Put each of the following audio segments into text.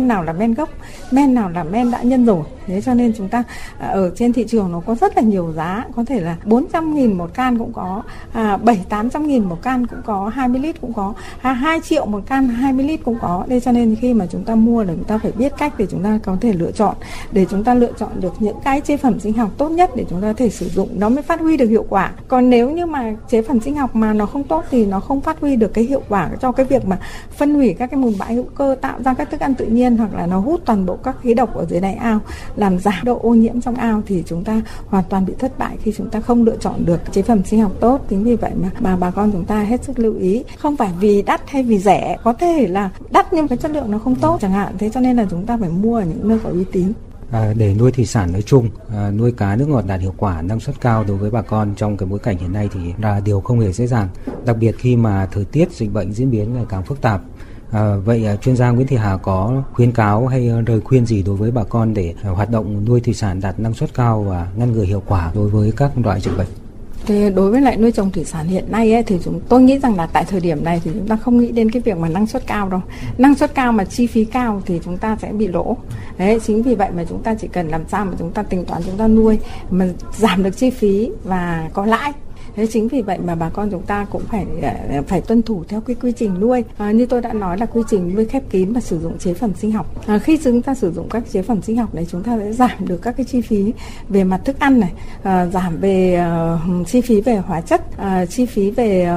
men nào là men gốc, men nào là men đã nhân rồi. Thế cho nên chúng ta ở trên thị trường nó có rất là nhiều giá, có thể là 400.000 một can cũng có, 700-800.000 một can cũng có, 20 lít cũng có, 2 triệu một can 20 lít cũng có. Thế cho nên khi mà chúng ta mua là chúng ta phải biết cách để chúng ta có thể lựa chọn, để chúng ta lựa chọn được những cái chế phẩm sinh học tốt nhất để chúng ta có thể sử dụng, nó mới phát huy được hiệu quả. Còn nếu như mà chế phẩm sinh học mà nó không tốt thì nó không phát huy được cái hiệu quả cho cái việc mà phân hủy các cái mùn bã hữu cơ, tạo ra các thức ăn tự nhiên, hoặc là nó hút toàn bộ các khí độc ở dưới đáy ao, làm giảm độ ô nhiễm trong ao, thì chúng ta hoàn toàn bị thất bại khi chúng ta không lựa chọn được chế phẩm sinh học tốt. Chính vì vậy mà bà con chúng ta hết sức lưu ý, không phải vì đắt hay vì rẻ, có thể là đắt nhưng cái chất lượng nó không tốt chẳng hạn. Thế cho nên là chúng ta phải mua ở những nơi có uy tín. Để nuôi thủy sản nói chung, nuôi cá nước ngọt đạt hiệu quả, năng suất cao đối với bà con trong cái bối cảnh hiện nay thì là điều không hề dễ dàng, đặc biệt khi mà thời tiết dịch bệnh diễn biến ngày càng phức tạp. Vậy chuyên gia Nguyễn Thị Hà có khuyến cáo hay lời khuyên gì đối với bà con để hoạt động nuôi thủy sản đạt năng suất cao và ngăn ngừa hiệu quả đối với các loại dịch bệnh? Thì đối với lại nuôi trồng thủy sản hiện nay ấy, thì tôi nghĩ rằng là tại thời điểm này thì chúng ta không nghĩ đến cái việc mà năng suất cao đâu. Năng suất cao mà chi phí cao thì chúng ta sẽ bị lỗ. Đấy, chính vì vậy mà chúng ta chỉ cần làm sao mà chúng ta tính toán, chúng ta nuôi mà giảm được chi phí và có lãi. Thế chính vì vậy mà bà con chúng ta cũng phải tuân thủ theo cái quy trình nuôi. Như tôi đã nói là quy trình nuôi khép kín và sử dụng chế phẩm sinh học. Khi chúng ta sử dụng các chế phẩm sinh học này, chúng ta sẽ giảm được các cái chi phí về mặt thức ăn này, giảm về chi phí về hóa chất, chi phí về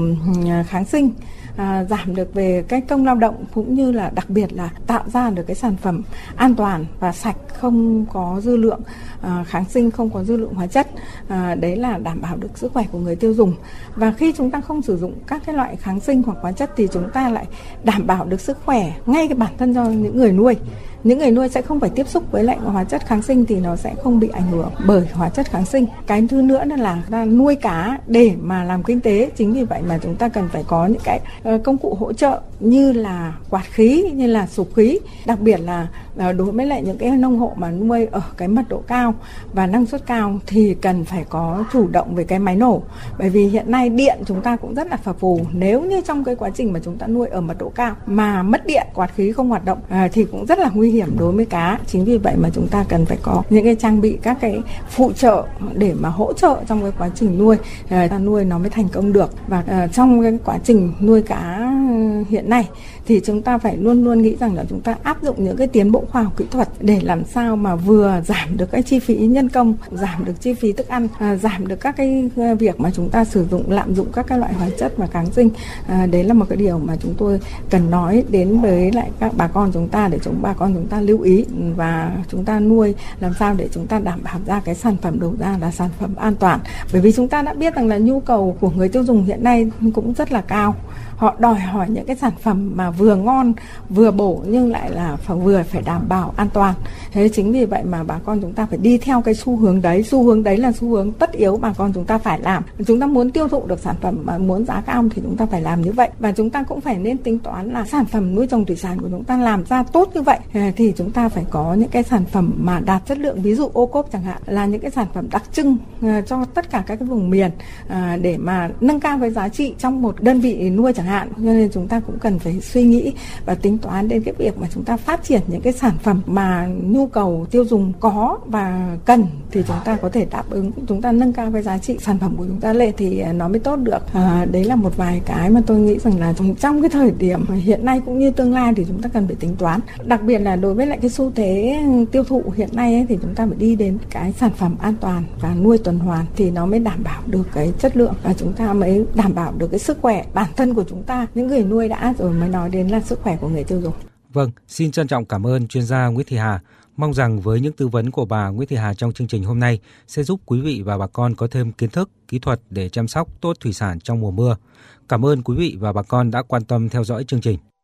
kháng sinh, giảm được về cái công lao động, cũng như là đặc biệt là tạo ra được cái sản phẩm an toàn và sạch, không có dư lượng kháng sinh, không có dư lượng hóa chất. Đấy là đảm bảo được sức khỏe của người tiêu dùng. Và khi chúng ta không sử dụng các cái loại kháng sinh hoặc hóa chất thì chúng ta lại đảm bảo được sức khỏe ngay cái bản thân cho những người nuôi. Những người nuôi sẽ không phải tiếp xúc với lại hóa chất kháng sinh thì nó sẽ không bị ảnh hưởng bởi hóa chất kháng sinh. Cái thứ nữa là ta nuôi cá để mà làm kinh tế. Chính vì vậy mà chúng ta cần phải có những cái công cụ hỗ trợ như là quạt khí, như là sục khí. Đặc biệt là đối với lại những cái nông hộ mà nuôi ở cái mật độ cao và năng suất cao thì cần phải có chủ động về cái máy nổ. Bởi vì hiện nay điện chúng ta cũng rất là phập phù. Nếu như trong cái quá trình mà chúng ta nuôi ở mật độ cao mà mất điện, quạt khí không hoạt động thì cũng rất là nguy hiểm đối với cá. Chính vì vậy mà chúng ta cần phải có những cái trang bị, các cái phụ trợ để mà hỗ trợ trong cái quá trình nuôi, ta nuôi nó mới thành công được. Và trong cái quá trình nuôi cá hiện nay thì chúng ta phải luôn luôn nghĩ rằng là chúng ta áp dụng những cái tiến bộ khoa học kỹ thuật để làm sao mà vừa giảm được cái chi phí nhân công, giảm được chi phí thức ăn, giảm được các cái việc mà chúng ta sử dụng, lạm dụng các cái loại hóa chất và kháng sinh. Đấy là một cái điều mà chúng tôi cần nói đến với lại các bà con chúng ta, để bà con chúng ta lưu ý và chúng ta nuôi làm sao để chúng ta đảm bảo ra cái sản phẩm đầu ra là sản phẩm an toàn. Bởi vì chúng ta đã biết rằng là nhu cầu của người tiêu dùng hiện nay cũng rất là cao. Họ đòi hỏi những cái sản phẩm mà vừa ngon, vừa bổ nhưng lại là vừa phải đảm bảo an toàn. Thế chính vì vậy mà bà con chúng ta phải đi theo cái xu hướng đấy. Xu hướng đấy là xu hướng tất yếu bà con chúng ta phải làm. Chúng ta muốn tiêu thụ được sản phẩm mà muốn giá cao thì chúng ta phải làm như vậy. Và chúng ta cũng phải nên tính toán là sản phẩm nuôi trồng thủy sản của chúng ta làm ra tốt như vậy thì chúng ta phải có những cái sản phẩm mà đạt chất lượng. Ví dụ ô cốp chẳng hạn, là những cái sản phẩm đặc trưng cho tất cả các cái vùng miền để mà nâng cao cái giá trị trong một đơn vị nuôi chẳng hạn. Cho nên chúng ta cũng cần phải suy nghĩ và tính toán đến cái việc mà chúng ta phát triển những cái sản phẩm mà nhu cầu tiêu dùng có và cần thì chúng ta có thể đáp ứng, chúng ta nâng cao cái giá trị sản phẩm của chúng ta lên thì nó mới tốt được. Đấy là một vài cái mà tôi nghĩ rằng là trong cái thời điểm hiện nay cũng như tương lai thì chúng ta cần phải tính toán. Đặc biệt là đối với lại cái xu thế tiêu thụ hiện nay ấy, thì chúng ta phải đi đến cái sản phẩm an toàn và nuôi tuần hoàn thì nó mới đảm bảo được cái chất lượng và chúng ta mới đảm bảo được cái sức khỏe bản thân của chúng ta, những người nuôi đã, rồi mới nói đến là sức khỏe của người tiêu dùng. Vâng, xin trân trọng cảm ơn chuyên gia Nguyễn Thị Hà. Mong rằng với những tư vấn của bà Nguyễn Thị Hà trong chương trình hôm nay sẽ giúp quý vị và bà con có thêm kiến thức, kỹ thuật để chăm sóc tốt thủy sản trong mùa mưa. Cảm ơn quý vị và bà con đã quan tâm theo dõi chương trình.